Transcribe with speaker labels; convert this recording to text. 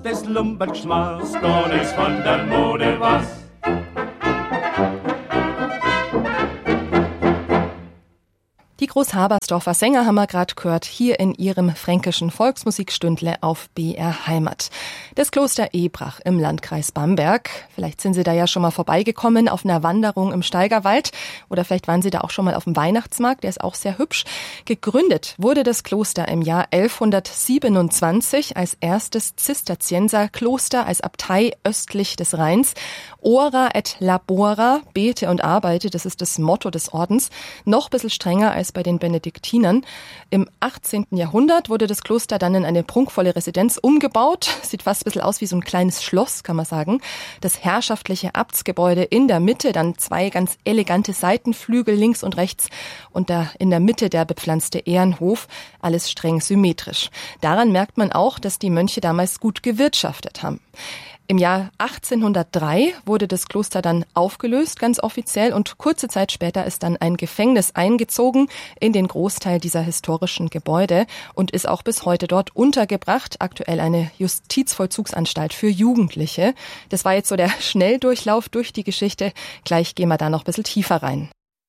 Speaker 1: des Lumpenschmaß, gar nichts von der Mode was.
Speaker 2: Die Großhabersdorfer Sänger haben wir gerade gehört, hier in ihrem fränkischen Volksmusikstündle auf BR Heimat. Das Kloster Ebrach im Landkreis Bamberg. Vielleicht sind Sie da ja schon mal vorbeigekommen auf einer Wanderung im Steigerwald oder vielleicht waren Sie da auch schon mal auf dem Weihnachtsmarkt, der ist auch sehr hübsch. Gegründet wurde das Kloster im Jahr 1127 als erstes Zisterzienserkloster, als Abtei östlich des Rheins. Ora et labora, bete und arbeite, das ist das Motto des Ordens. Noch ein bisschen strenger als bei den Benediktinern. Im 18. Jahrhundert wurde das Kloster dann in eine prunkvolle Residenz umgebaut. Sieht fast ein bisschen aus wie so ein kleines Schloss, kann man sagen. Das herrschaftliche Abtsgebäude in der Mitte, dann 2 ganz elegante Seitenflügel links und rechts und da in der Mitte der bepflanzte Ehrenhof. Alles streng symmetrisch. Daran merkt man auch, dass die Mönche damals gut gewirtschaftet haben. Im Jahr 1803 wurde das Kloster dann aufgelöst, ganz offiziell, und kurze Zeit später ist dann ein Gefängnis eingezogen in den Großteil dieser historischen Gebäude und ist auch bis heute dort untergebracht. Aktuell eine Justizvollzugsanstalt für Jugendliche. Das war jetzt so der Schnelldurchlauf durch die Geschichte. Gleich gehen wir da noch ein bisschen tiefer rein.